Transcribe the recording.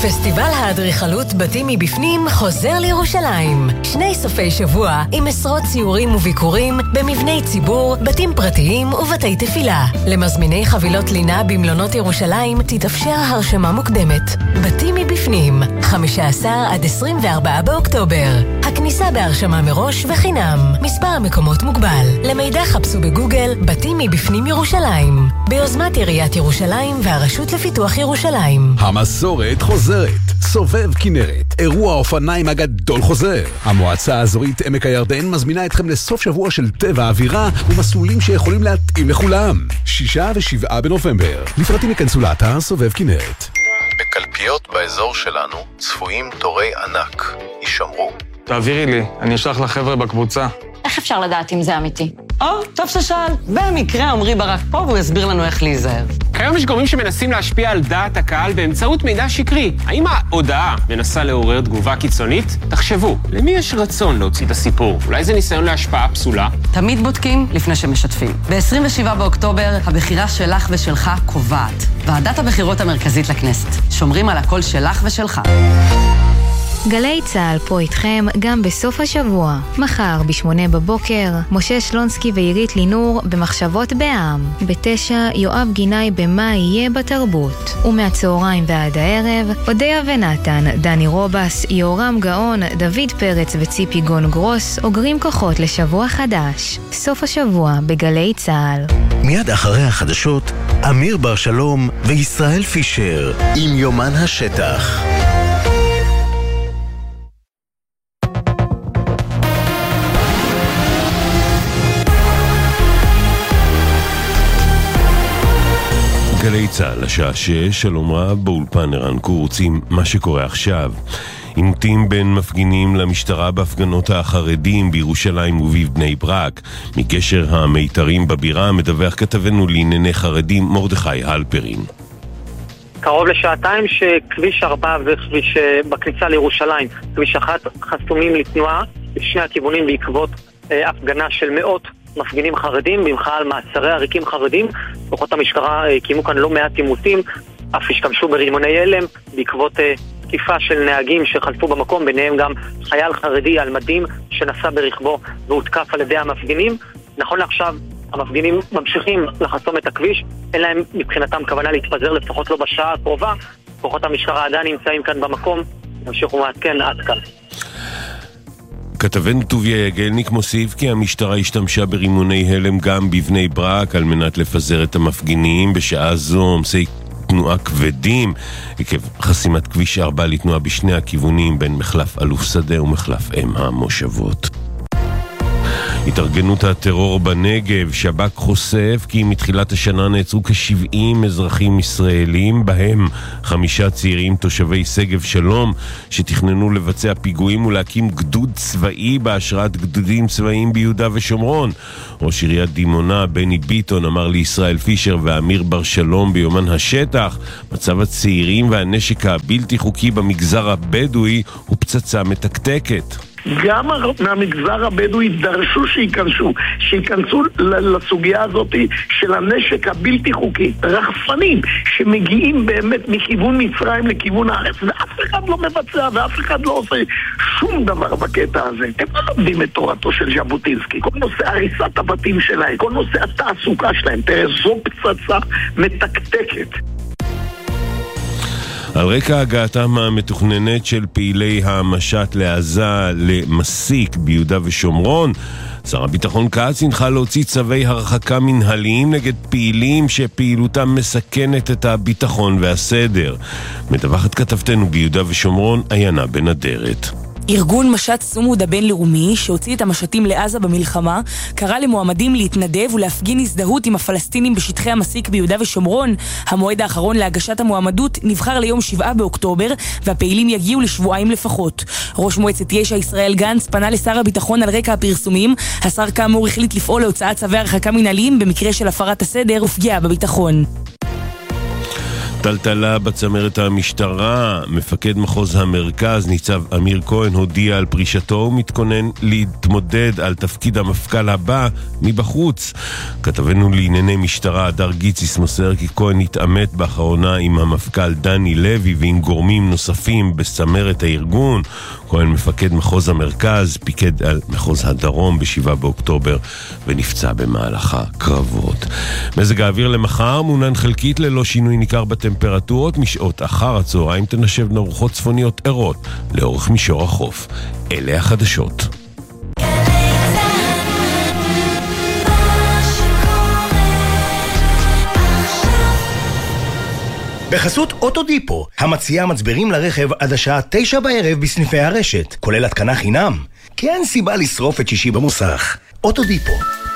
פסטיבל האדריכלות בתים מבפנים חוזר לירושלים. 2 סופי שבוע עם עשרות ציורים וביקורים במבני ציבור, בתים פרטיים ובתי תפילה. למזמיני חבילות לינה במלונות ירושלים תתאפשר הרשמה מוקדמת. בתים מבפנים, 15 עד 24 באוקטובר. הכניסה בהרשמה מראש וחינם. מספר המקומות מוגבל. למידע חפשו בגוגל בתים מבפנים ירושלים. ביוזמת עיריית ירושלים והרשות לפיתוח ירושלים. המסורת חוזרת. סובב כנרת, אירוע האופניים הגדול חוזר. המועצה האזורית עמק הירדן מזמינה אתכם לסוף שבוע של טבע אווירה ומסלולים שיכולים להתאים לכולם. 6 ו7 בנובמבר. לפרטים יכנסו לאתר סובב כנרת. בקלפיות באזור שלנו צפויים תורי ענק. יישמרו. תעבירי לי, אני אשלח לחבר'ה בקבוצה. איך אפשר לדעת אם זה אמיתי? טוב ששאל. במקרה עמרי ברק פה והוא יסביר לנו איך להיזהר. כיום יש גורמים שמנסים להשפיע על דעת הקהל באמצעות מידע שקרי. האם ההודעה מנסה לעורר תגובה קיצונית? תחשבו, למי יש רצון להוציא את הסיפור? אולי זה ניסיון להשפעה פסולה? תמיד בודקים לפני שמשתפים. ב-27 באוקטובר הבחירה שלך ושלך קובעת. ועדת הבחירות המרכזית לכנסת. שומרים על הקול שלך ושלך. גלי צהל פה איתכם גם בסוף השבוע. מחר ב8 בבוקר, משה שלונסקי ועירית לינור במחשבות בעם. ב9 יואב גינאי במה יהיה בתרבות. ומהצהריים ועד הערב, אודיה ונתן, דני רובס, יורם גאון, דוד פרץ וציפי גון גרוס אוגרים כוחות לשבוע חדש. סוף השבוע בגלי צהל. מיד אחרי החדשות, אמיר בר שלום וישראל פישר עם יומן השטח. גלי צהל, השעה 6, שלום רב, באולפן ערן קורץ עם מה שקורה עכשיו. עימותים בין מפגינים למשטרה בהפגנות החרדים בירושלים ובבני ברק. מגשר המיתרים בבירה מדווח כתבנו לענייני חרדים מרדכי הלפרין. קרוב לשעתיים שכביש 4 וכביש בכניסה לירושלים, כביש 1 חסומים לתנועה בשני הכיוונים בעקבות הפגנה של מאות מפגינים חרדים במחאה על מעצרי עריקים חרדים. כוחות המשטרה קיימו כאן לא מעט עימותים, אף השתמשו ברימוני הלם בעקבות תקיפה של נהגים שחלפו במקום, ביניהם גם חייל חרדי על מדים שנסע ברכבו והותקף על ידי המפגינים. נכון לעכשיו המפגינים ממשיכים לחסום את הכביש, אין להם מבחינתם כוונה להתפזר, לפחות לא בשעה הקרובה. כוחות המשטרה עדיין נמצאים כאן במקום, נמשיכו מעדכן עד כאן. כתבנו טוביה יגלניק מוסיף כי המשטרה השתמשה ברימוני הלם גם בבני ברק על מנת לפזר את המפגינים. בשעה זו עומסי תנועה כבדים עקב חסימת כביש 4 לתנועה בשני הכיוונים בין מחלף אלוף שדה ומחלף אם המושבות. התארגנות הטרור בנגב, שב"כ חושף כי מתחילת השנה נעצרו כ70 אזרחים ישראלים, בהם 5 צעירים תושבי שגב שלום שתכננו לבצע פיגועים ולהקים גדוד צבאי בהשראת גדודים צבאיים ביהודה ושומרון. ראש עיריית דימונה בני ביטון אמר לישראל פישר ואמיר בר שלום ביומן השטח, מצב הצעירים והנשק הבלתי חוקי במגזר הבדואי הוא פצצה מתקתקת. גם מהמגזר הבדואי דרשו שייכנסו לסוגיה הזאת של הנשק הבלתי חוקי. רחפנים שמגיעים באמת מכיוון מצרים לכיוון הארץ, ואף אחד לא מבצע ואף אחד לא עושה שום דבר בקטע הזה. הם לא לומדים את תורתו של ז'בוטינסקי. כל נושא הריסת הבתים שלהם, כל נושא התעסוקה שלהם, תראה, זו פצצה מתקתקת. על רקע הגעתם המתוכננת של פעילי המשט לעזה למסיק ביהודה ושומרון, שר הביטחון כץ הנחה להוציא צווי הרחקה מנהליים נגד פעילים שפעילותם מסכנת את הביטחון והסדר. מדווחת כתבתנו ביהודה ושומרון עיינה בן אדרת. ארגון משט סומוד הבינלאומי שהוציא את המשטים לעזה במלחמה קרא למועמדים להתנדב ולהפגין הזדהות עם הפלסטינים בשטחי המסיק ביהודה ושומרון. המועד האחרון להגשת המועמדות נבחר ליום 7 באוקטובר והפעילים יגיעו לשבועיים לפחות. ראש מועצת יש"ע ישראל גנץ פנה לשר הביטחון על רקע הפרסומים. השר כאמור החליט לפעול להוצאת צווי הרחקה מנהליים במקרה של הפרת הסדר ופגיעה בביטחון. טלטלה בצמרת המשטרה. מפקד מחוז המרכז ניצב אמיר כהן הודיע על פרישתו ומתכונן להתמודד על תפקיד המפכ"ל הבא מבחוץ. כתבנו לענייני משטרה הדר גיציס מוסר כי כהן התעמת באחרונה עם המפכ"ל דני לוי ועם גורמים נוספים בצמרת הארגון. כהן מפקד מחוז המרכז פיקד על מחוז הדרום ב7 באוקטובר ונפצע במהלך הקרבות. מזג האוויר למחר מעונן חלקית ללא שינוי ניכר בטמפרטורות. משעות אחר הצהריים תנשבנה רוחות צפוניות ערות לאורך מישור החוף. אלה החדשות. בחסות אוטודיפו, המציעה מצברים לרכב עד השעה 9 בערב בסניפי הרשת, כולל התקנה חינם. כי אין סיבה לשרוף את שישי במוסך. אוטודיפו.